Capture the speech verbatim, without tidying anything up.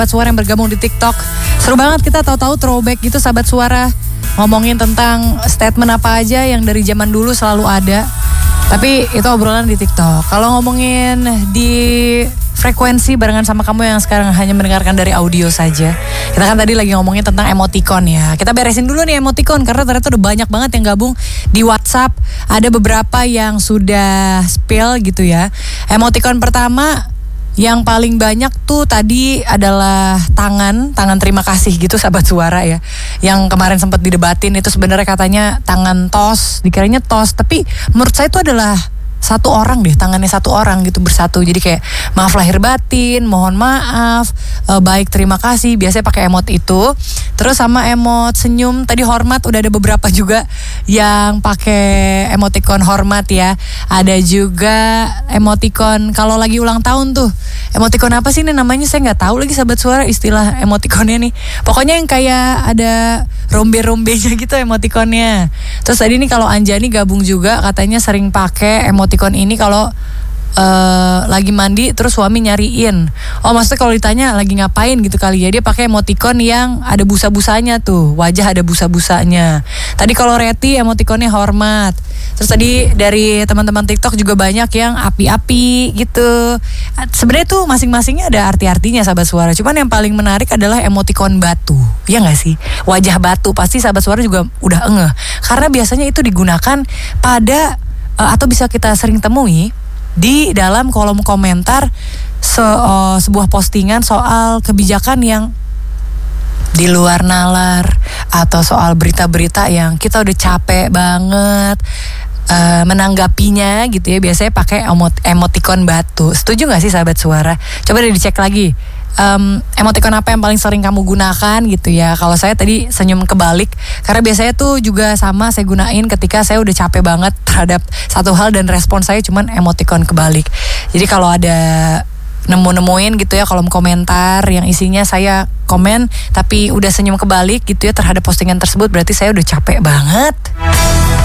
sahabat suara yang bergabung di TikTok. Seru banget, kita tahu-tahu throwback gitu sahabat suara. Ngomongin tentang statement apa aja yang dari zaman dulu selalu ada. Tapi itu obrolan di TikTok. Kalau ngomongin di frekuensi barengan sama kamu yang sekarang hanya mendengarkan dari audio saja. Kita kan tadi lagi ngomongin tentang emoticon ya. Kita beresin dulu nih emoticon karena ternyata udah banyak banget yang gabung di WhatsApp. Ada beberapa yang sudah spill gitu ya. Emoticon pertama yang paling banyak tuh tadi adalah tangan, tangan terima kasih gitu sahabat suara ya. Yang kemarin sempat didebatin itu sebenarnya katanya tangan tos, dikiranya tos, tapi menurut saya itu adalah satu orang deh, tangannya satu orang gitu bersatu. Jadi kayak maaf lahir batin, mohon maaf, e, baik terima kasih. Biasanya pakai emot itu. Terus sama emot senyum, tadi hormat udah ada beberapa juga yang pakai emoticon hormat ya. Ada juga emoticon kalau lagi ulang tahun tuh. Emoticon apa sih ini namanya? Saya nggak tahu lagi sahabat suara istilah emoticonnya nih. Pokoknya yang kayak ada rombe-rombenya gitu emoticonnya. Terus tadi nih kalau Anjani gabung juga katanya sering pakai emoticon ini kalau uh, lagi mandi terus suami nyariin. Oh maksudnya kalau ditanya lagi ngapain gitu kali ya, dia pakai emoticon yang ada busa-busanya tuh, wajah ada busa-busanya. Tadi kalau Reti emoticonnya hormat. Terus tadi dari teman-teman TikTok juga banyak yang api-api gitu. Sebenarnya tuh masing-masingnya ada arti-artinya sahabat suara. Cuman yang paling menarik adalah emoticon batu. Ya nggak sih? Wajah batu pasti sahabat suara juga udah engeh. Karena biasanya itu digunakan pada uh, atau bisa kita sering temui di dalam kolom komentar se, uh, sebuah postingan soal kebijakan yang di luar nalar atau soal berita-berita yang kita udah capek banget uh, menanggapinya gitu ya. Biasanya pakai emot, emoticon batu. Setuju nggak sih sahabat suara? Coba deh dicek lagi. Um, emoticon apa yang paling sering kamu gunakan gitu ya. Kalau saya tadi senyum kebalik karena biasanya tuh juga sama saya gunain ketika saya udah capek banget terhadap satu hal dan respon saya cuman emoticon kebalik. Jadi kalau ada nemu-nemuin gitu ya kolom komentar yang isinya saya komen tapi udah senyum kebalik gitu ya terhadap postingan tersebut, berarti saya udah capek banget.